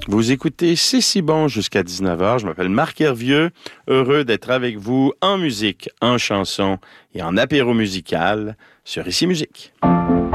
Vous écoutez C'est si bon jusqu'à 19h. Je m'appelle Marc Hervieux. Heureux d'être avec vous en musique, en chanson et en apéro musical sur Ici Musique.